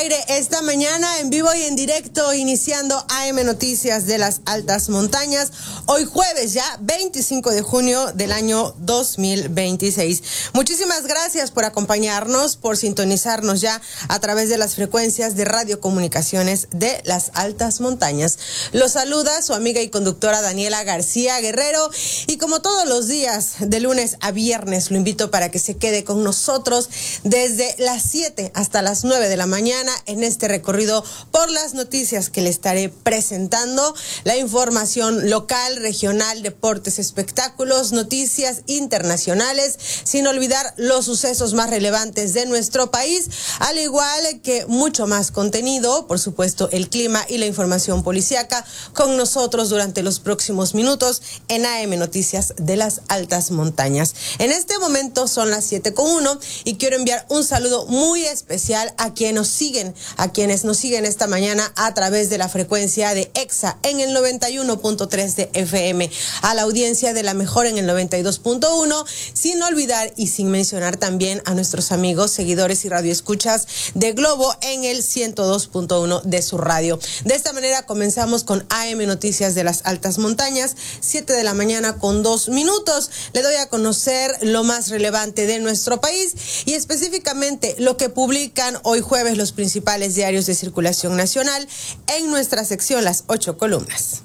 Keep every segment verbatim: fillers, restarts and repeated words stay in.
aire esta mañana en vivo y en directo, iniciando A M Noticias de las Altas Montañas. Hoy jueves ya, veinticinco de junio del año dos mil veintiséis. Muchísimas gracias por acompañarnos, por sintonizarnos ya a través de las frecuencias de radiocomunicaciones de las Altas Montañas. Los saluda su amiga y conductora Daniela García Guerrero, y como todos los días, de lunes a viernes, lo invito para que se quede con nosotros desde las siete hasta las nueve de la mañana en este recorrido por las noticias que le estaré presentando, la información local, regional, deportes, espectáculos, noticias internacionales, sin olvidar los sucesos más relevantes de nuestro país, al igual que mucho más contenido, por supuesto el clima y la información policíaca con nosotros durante los próximos minutos en A M Noticias de las Altas Montañas. En este momento son las siete con uno y quiero enviar un saludo muy especial a quienes nos siguen, a quienes nos siguen esta mañana a través de la frecuencia de EXA en el noventa y uno punto tres de F M, a la audiencia de La Mejor en el noventa y dos punto uno, sin olvidar y sin mencionar también a nuestros amigos, seguidores y radioescuchas de Globo en el ciento dos punto uno de su radio. De esta manera comenzamos con A M Noticias de las Altas Montañas, siete de la mañana con dos minutos. Le doy a conocer lo más relevante de nuestro país y específicamente lo que publican hoy jueves los principales diarios de circulación nacional en nuestra sección Las Ocho Columnas.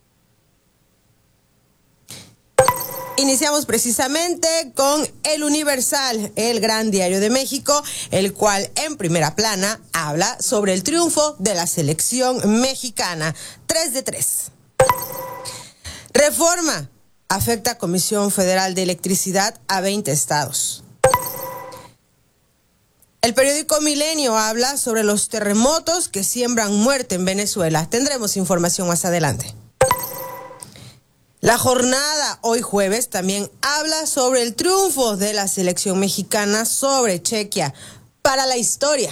Iniciamos precisamente con El Universal, el gran diario de México, el cual en primera plana habla sobre el triunfo de la selección mexicana, tres de tres. Reforma afecta a Comisión Federal de Electricidad a veinte estados. El periódico Milenio habla sobre los terremotos que siembran muerte en Venezuela. Tendremos información más adelante. La Jornada, hoy jueves, también habla sobre el triunfo de la selección mexicana sobre Chequia para la historia.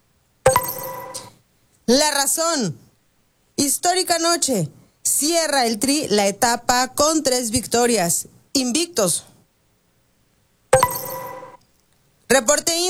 La Razón, histórica noche, cierra el Tri la etapa con tres victorias, invictos. Reporte